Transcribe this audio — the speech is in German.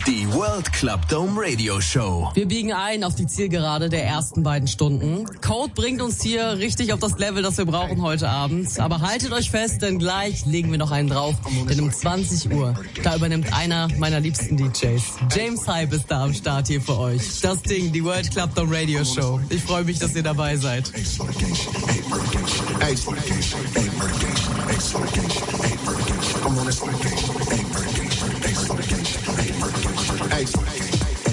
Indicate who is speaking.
Speaker 1: Die World Club Dome Radio Show.
Speaker 2: Wir biegen ein auf die Zielgerade der ersten beiden Stunden. Code bringt uns hier richtig auf das Level, das wir brauchen heute Abend. Aber haltet euch fest, denn gleich legen wir noch einen drauf. Denn um 20 Uhr, da übernimmt einer meiner liebsten DJs. James Hype ist da am Start hier für euch. Das Ding, die World Club Dome Radio Show. Ich freue mich, dass ihr dabei seid.
Speaker 3: I'm on this vacation.